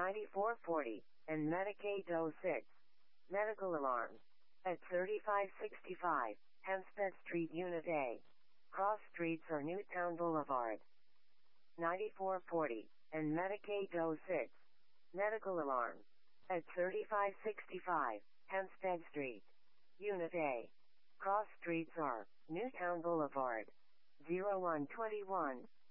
9440, and Medicaid 06. Medical alarm. At 3565, Hempstead Street, Unit A. Cross Streets or Newtown Boulevard. 9440, and Medicaid 06. Medical alarm. At 3565, Hempstead Street. Unit A. Cross Streets or Newtown Boulevard. 0121,